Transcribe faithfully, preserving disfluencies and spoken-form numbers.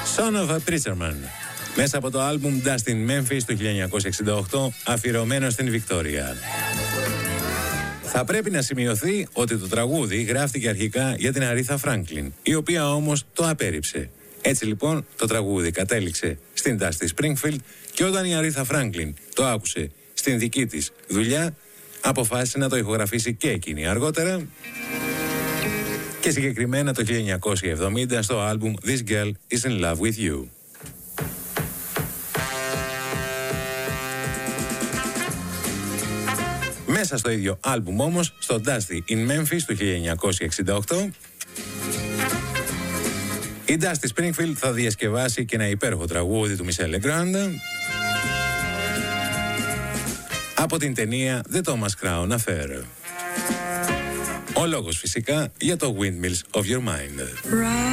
Son of a Preacher Man, μέσα από το άλμπουμ Dustin Memphis του χίλια εννιακόσια εξήντα οκτώ, αφιερωμένο στην Βικτόρια. Θα πρέπει να σημειωθεί ότι το τραγούδι γράφτηκε αρχικά για την Αρίθα Φράνκλιν, η οποία όμως το απέρριψε. Έτσι λοιπόν το τραγούδι κατέληξε στην Dusty Springfield και όταν η Αρίθα Φράνκλιν το άκουσε στην δική της δουλειά, αποφάσισε να το ηχογραφήσει και εκείνη αργότερα και συγκεκριμένα το χίλια εννιακόσια εβδομήντα στο άλμπουμ This Girl Is In Love With You. Μέσα στο ίδιο άλμπουμ όμως, στο Dusty in Memphis του χίλια εννιακόσια εξήντα οκτώ, η Dusty Springfield θα διασκευάσει και ένα υπέροχο τραγούδι του Michel Legrand από την ταινία The Thomas Crown Affair. Ο λόγος φυσικά για το Windmills of Your Mind.